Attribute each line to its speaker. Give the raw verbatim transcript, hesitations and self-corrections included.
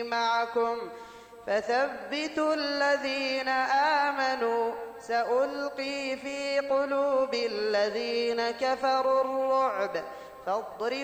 Speaker 1: معكم فثبتوا الذين آمنوا سألقي في قلوب الذين كفروا الرعب فاضربوا